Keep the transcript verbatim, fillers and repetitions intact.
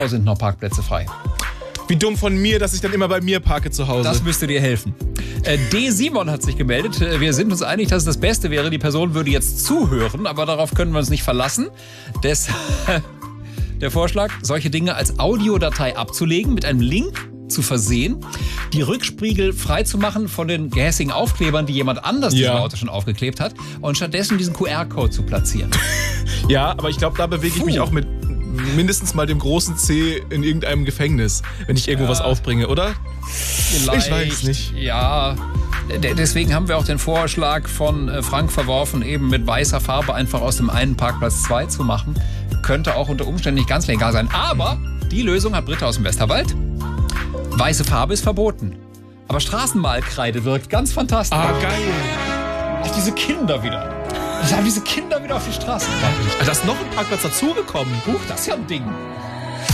sind noch Parkplätze frei. Wie dumm von mir, dass ich dann immer bei mir parke zu Hause. Das müsste dir helfen. Äh, D. Simon hat sich gemeldet. Wir sind uns einig, dass es das Beste wäre. Die Person würde jetzt zuhören, aber darauf können wir uns nicht verlassen. Deshalb der Vorschlag, solche Dinge als Audiodatei abzulegen, mit einem Link zu versehen, die Rückspiegel freizumachen von den gehässigen Aufklebern, die jemand anders Ja. diesem Auto schon aufgeklebt hat, und stattdessen diesen Q R-Code zu platzieren. Ja, aber ich glaube, da bewege ich mich Puh. auch mit mindestens mal dem großen C in irgendeinem Gefängnis, wenn ich irgendwo Ja. was aufbringe, oder? Vielleicht, Ich weiß nicht. Ja, d- deswegen haben wir auch den Vorschlag von äh, Frank verworfen, eben mit weißer Farbe einfach aus dem einen Parkplatz zwei zu machen. Könnte auch unter Umständen nicht ganz legal sein. Aber die Lösung hat Britta aus dem Westerwald. Weiße Farbe ist verboten. Aber Straßenmalkreide wirkt ganz fantastisch. Ah, geil. Ach, diese Kinder wieder. Sie haben diese Kinder wieder auf die Straße gebracht. Da ist noch ein Parkplatz dazugekommen. Huch, das ist ja ein Ding.